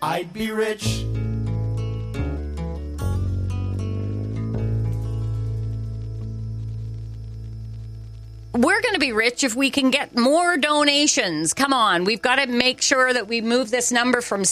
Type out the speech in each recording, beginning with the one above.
I'd be rich. We're going to be rich if we can get more donations. Come on. We've got to make sure that we move this number from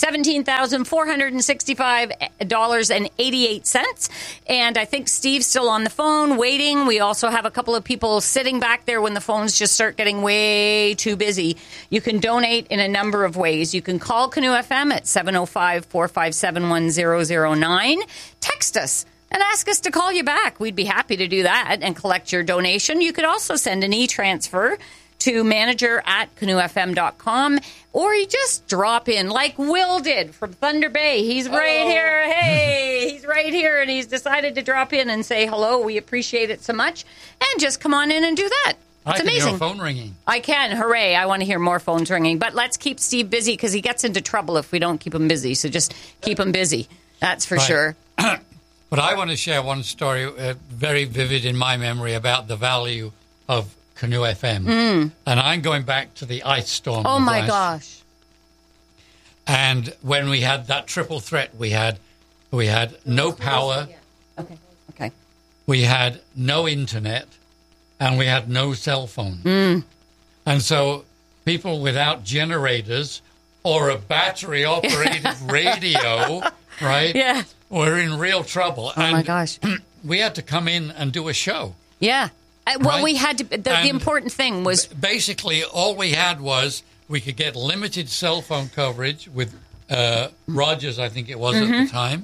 $17,465.88. And I think Steve's still on the phone waiting. We also have a couple of people sitting back there when the phones just start getting way too busy. You can donate in a number of ways. You can call Canoe FM at 705-457-1009. Text us and ask us to call you back. We'd be happy to do that and collect your donation. You could also send an e-transfer to manager@canoefm.com, or you just drop in like Will did from Thunder Bay. He's right here. Hey, he's right here, and he's decided to drop in and say hello. We appreciate it so much. And just come on in and do that. It's amazing. I can hear a phone ringing. I can. Hooray. I want to hear more phones ringing. But let's keep Steve busy because he gets into trouble if we don't keep him busy. So just keep him busy. That's for sure. But I want to share one story very vivid in my memory about the value of Canoe FM. And I'm going back to the ice storm. Oh, my gosh. And when we had that triple threat, we had no power. Okay. We had no internet, and we had no cell phone. And so people without generators or a battery-operated radio, right? Yeah. We're in real trouble. Oh, my gosh. We had to come in and do a show. Yeah. Well, right? we had to. The important thing was. Basically, all we had was we could get limited cell phone coverage with Rogers, I think it was at the time.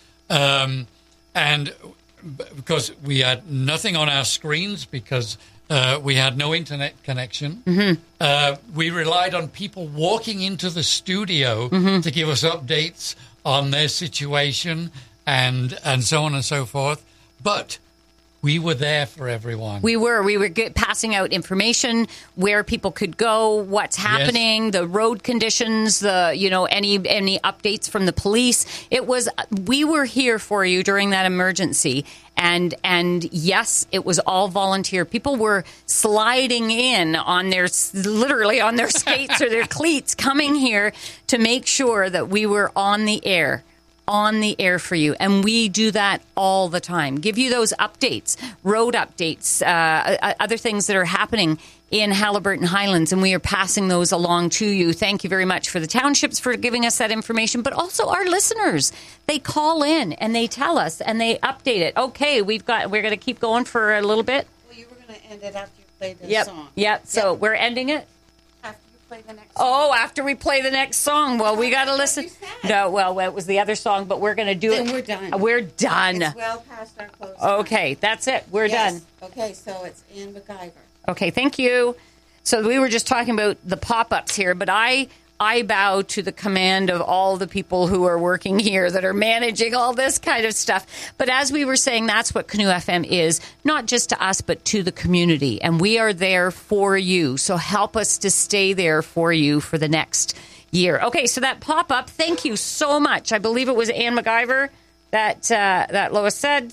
And because we had nothing on our screens because we had no internet connection. We relied on people walking into the studio to give us updates on their situation and so on and so forth. But we were there for everyone. We were passing out information, where people could go, what's happening, the road conditions, any updates from the police. We were here for you during that emergency. And yes, it was all volunteer. People were sliding in literally on their skates or their cleats, coming here to make sure that we were on the air for you. And we do that all the time. Give you those updates, road updates, other things that are happening in Haliburton Highlands, and we are passing those along to you. Thank you very much for the townships for giving us that information, but also our listeners. They call in and they tell us and they update it. Okay, we're going to keep going for a little bit. Well, you were going to end it after you played the song. Yep. So we're ending it. After you play the next song. Oh, after we play the next song. Well, we got to listen. No, well, it was the other song, but we're going to do it. Then we're done. We're done. It's well past our close. Okay, that's it. We're done. Okay, so it's Anne MacGyver. Okay, thank you. So we were just talking about the pop-ups here, but I bow to the command of all the people who are working here that are managing all this kind of stuff. But as we were saying, that's what Canoe FM is, not just to us, but to the community. And we are there for you. So help us to stay there for you for the next year. Okay, so that pop-up, thank you so much. I believe it was Anne MacGyver that Louise said.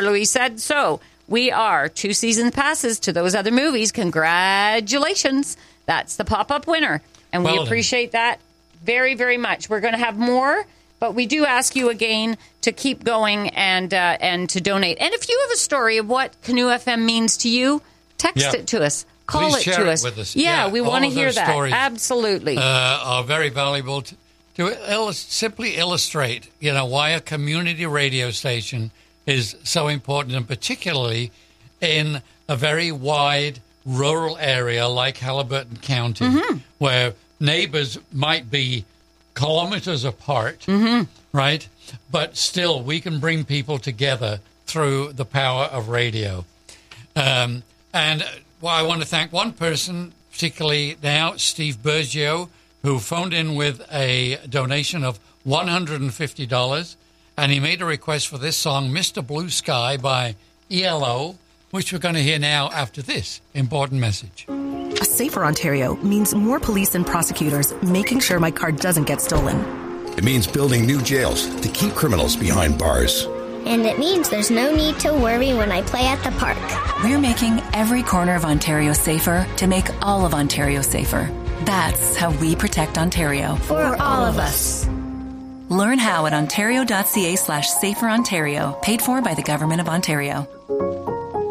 So we are 2 season passes to those other movies. Congratulations. That's the pop-up winner. And we appreciate that very, very much. We're going to have more, but we do ask you again to keep going and to donate. And if you have a story of what Canoe FM means to you, text it to us. Call Please it share to it us. with us. Yeah, we want to all of hear those that. stories, Absolutely. Are very valuable to simply illustrate, why a community radio station is so important, and particularly in a very wide rural area like Haliburton County, where neighbors might be kilometers apart, right? But still, we can bring people together through the power of radio. I want to thank one person, particularly now, Steve Bergio, who phoned in with a donation of $150, and he made a request for this song, Mr. Blue Sky by ELO, which we're going to hear now after this important message. A safer Ontario means more police and prosecutors making sure my car doesn't get stolen. It means building new jails to keep criminals behind bars. And it means there's no need to worry when I play at the park. We're making every corner of Ontario safer to make all of Ontario safer. That's how we protect Ontario. For all of us. Learn how at ontario.ca/saferontario, paid for by the Government of Ontario.